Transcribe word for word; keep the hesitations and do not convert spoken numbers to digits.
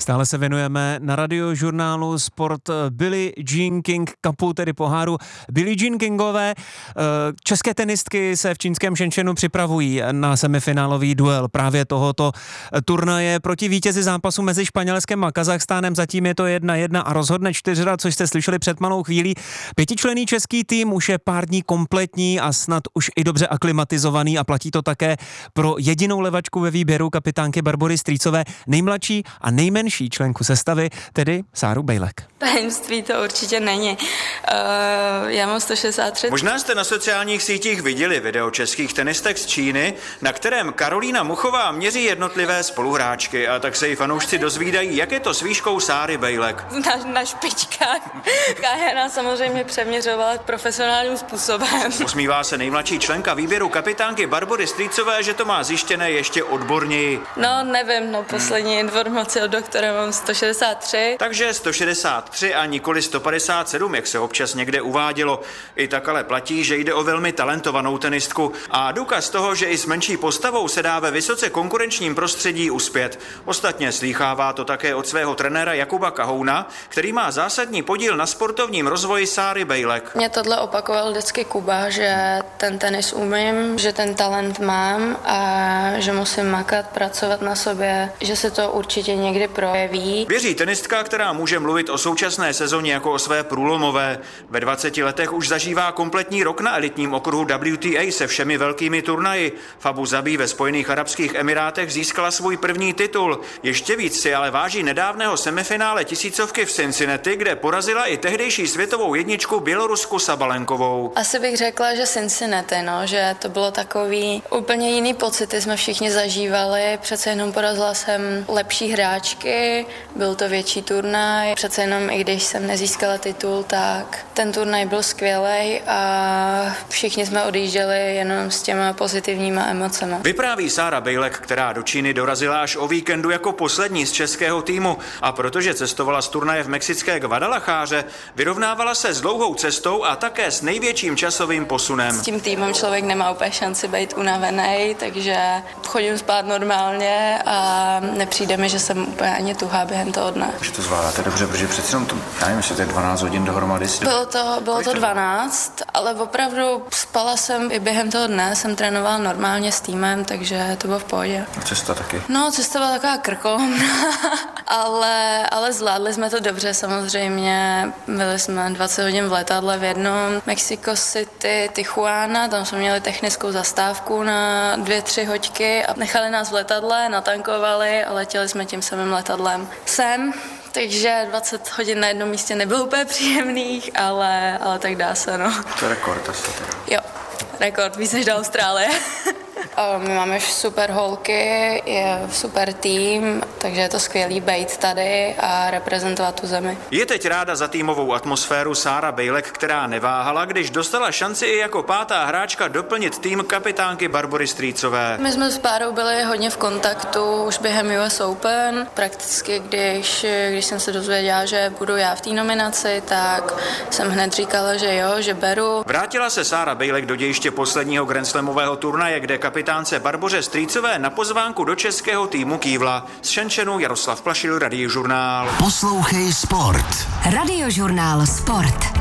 Stále se věnujeme na Radiožurnálu Sport Billie Jean King Cupu, tedy poháru Billie Jean Kingové. České tenistky se v čínském Shenzhenu připravují na semifinálový duel právě tohoto turnaje proti vítězi zápasu mezi Španělskem a Kazachstánem. Zatím je to jedna jedna a rozhodne čtyřhra, což jste slyšeli před malou chvílí. Pětičlenný český tým už je pár dní kompletní a snad už i dobře aklimatizovaný a platí to také pro jedinou levačku ve výběru kapitánky Barbory Strýcové, nejmladší a nejmenší členku sestavy, tedy Sáru Bejlek. Tajemství to určitě není. Uh, já mám sto šedesát tři. Možná jste na sociálních sítích viděli video českých tenistek z Číny, na kterém Karolína Muchová měří jednotlivé spoluhráčky, a tak se i fanoušci dozvídají, jak je to s výškou Sáry Bejlek. Na, na špičkách. Kája nás samozřejmě přeměřovala profesionálním způsobem. Usmívá se nejmladší členka výběru kapitánky Barbory Strýcové, že to má zjištěné ještě odborněji. No nevím, no poslední hmm. informace od doktora mám sto šedesát tři. Takže sto šedesát tři a nikoli sto padesát sedm, jak se občas někde uvádělo. I tak ale platí, že jde o velmi talentovanou tenistku a důkaz toho, že i s menší postavou se dá ve vysoce konkurenčním prostředí uspět. Ostatně slýchává to také od svého trenéra Jakuba Kahouna, který má zásadní podíl na sportovním rozvoji Sáry Bejlek. Mě tohle opakoval vždycky Kuba, že ten tenis umím, že ten talent mám a že musím makat, pracovat na sobě, že se to určitě někdy projeví. Věří tenistka, která může mluvit o současné sezóně jako o své průlomové. Ve dvaceti letech už zažívá kompletní rok na elitním okruhu W T A se všemi velkými turnaji. V Abu Zabí ve Spojených arabských emirátech získala svůj první titul. Ještě víc si ale váží nedávného semifinále tisícovky v Cincinnati, kde porazila i tehdejší světovou jedničku Bělorusku Sabalenkovou. Asi bych řekla, že Cincinnati, no, že to bylo takový úplně jiný pocity, jsme všichni zažívali. Přece jenom porazila jsem lepší hráčky, byl to větší turnaj. Přece jenom i když jsem nezískala titul, tak ten turnaj byl skvělej a všichni jsme odjížděli jenom s těma pozitivníma emocemi. Vypráví Sára Bejlek, která do Číny dorazila až o víkendu jako poslední z českého týmu, a protože cestovala z turnaje v mexické Guadalajáře, vyrovnávala se s dlouhou cestou a také s největším časovým posunem. S tím týmem člověk nemá úplně šanci být unavený, takže chodím spát normálně a nepřijde mi, že jsem úplně ani tuhá během toho dne. Že to zvládáte dobře, protože přeci jenom to, já nevím, jestli to je dvanáct hodin dohromady. Bylo to, bylo to dvanáct, ale opravdu spala jsem i během toho dne, jsem trénovala normálně s týmem, takže to bylo v pohodě. A cesta taky? No, cesta byla taková krkolomná, ale, ale zvládli jsme to dobře samozřejmě. Byli jsme dvacet hodin v letadle v jednom, Mexico City, Tijuana, tam jsme měli technickou zastávku na dvě, tři hoďky a nechali nás v letadle, natankovali a letěli jsme tím samým letadlem sem. Takže dvacet hodin na jednom místě nebylo úplně příjemných, ale, ale tak dá se, no. To je rekord asi teda. Jo, rekord, víc než do Austrálie. My máme super holky, je super tým, takže je to skvělý být tady a reprezentovat tu zemi. Je teď ráda za týmovou atmosféru Sára Bejlek, která neváhala, když dostala šanci i jako pátá hráčka doplnit tým kapitánky Barbory Strýcové. My jsme s párou byli hodně v kontaktu už během U S Open. Prakticky, když, když jsem se dozvěděla, že budu já v té nominaci, tak jsem hned říkala, že jo, že beru. Vrátila se Sára Bejlek do dějiště posledního grandslamového turnaje, kde kapitánce Barboře Strýcové na pozvánku do českého týmu kývla. Z Shenzhenu Jaroslav Plašil, Radiožurnál. Poslouchej Sport. Radiožurnál Sport.